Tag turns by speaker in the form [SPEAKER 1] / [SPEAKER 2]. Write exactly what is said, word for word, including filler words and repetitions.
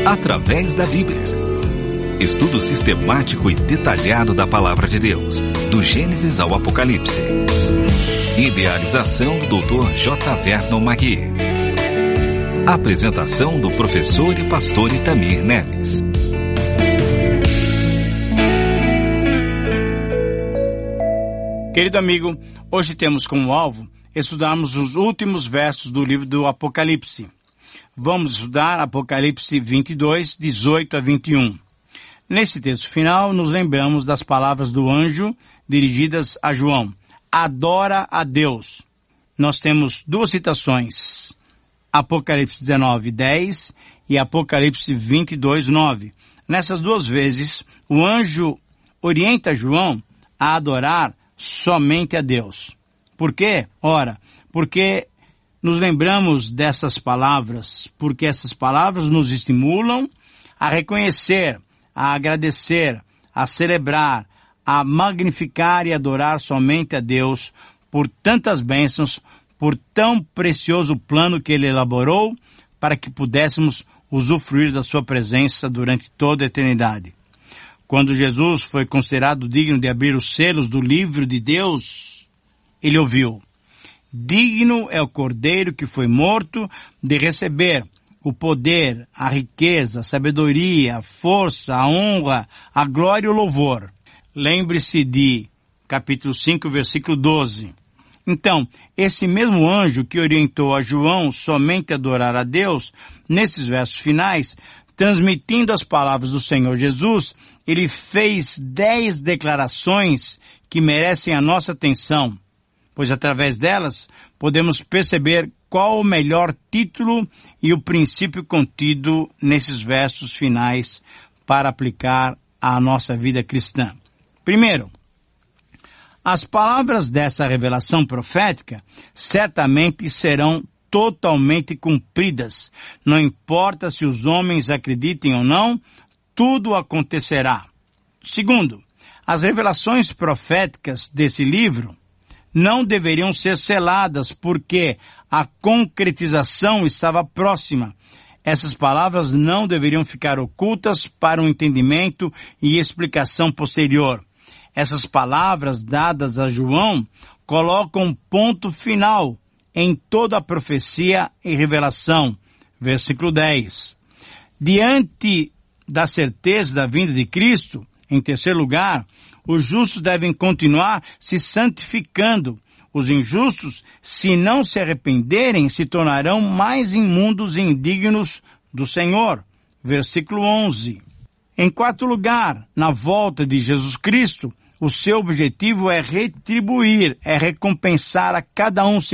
[SPEAKER 1] através da Bíblia. Estudo sistemático e detalhado da Palavra de Deus, do Gênesis ao Apocalipse. Idealização do doutor J. Vernon Magui. Apresentação do professor e pastor Itamir Neves.
[SPEAKER 2] Querido amigo, hoje temos como alvo estudarmos os últimos versos do livro do Apocalipse. Vamos estudar Apocalipse vinte e dois, dezoito a vinte e um. Nesse texto final, nos lembramos das palavras do anjo dirigidas a João. Adora a Deus. Nós temos duas citações. Apocalipse dezenove, dez e Apocalipse vinte e dois, nove. Nessas duas vezes, o anjo orienta João a adorar somente a Deus. Por quê? Ora, porque nos lembramos dessas palavras, porque essas palavras nos estimulam a reconhecer, a agradecer, a celebrar, a magnificar e adorar somente a Deus por tantas bênçãos, por tão precioso plano que Ele elaborou para que pudéssemos usufruir da Sua presença durante toda a eternidade. Quando Jesus foi considerado digno de abrir os selos do livro de Deus, Ele ouviu: digno é o Cordeiro que foi morto de receber o poder, a riqueza, a sabedoria, a força, a honra, a glória e o louvor. Lembre-se de capítulo cinco, versículo doze. Então, esse mesmo anjo que orientou a João somente a adorar a Deus, nesses versos finais, transmitindo as palavras do Senhor Jesus, ele fez dez declarações que merecem a nossa atenção, pois através delas podemos perceber qual o melhor título e o princípio contido nesses versos finais para aplicar à nossa vida cristã. Primeiro, as palavras dessa revelação profética certamente serão totalmente cumpridas. Não importa se os homens acreditem ou não, tudo acontecerá. Segundo, as revelações proféticas desse livro não deveriam ser seladas porque a concretização estava próxima. Essas palavras não deveriam ficar ocultas para um entendimento e explicação posterior. Essas palavras dadas a João colocam ponto final em toda a profecia e revelação. Versículo dez. Diante da certeza da vinda de Cristo, em terceiro lugar, os justos devem continuar se santificando. Os injustos, se não se arrependerem, se tornarão mais imundos e indignos do Senhor. Versículo onze. Em quarto lugar, na volta de Jesus Cristo, o seu objetivo é retribuir, é recompensar a cada um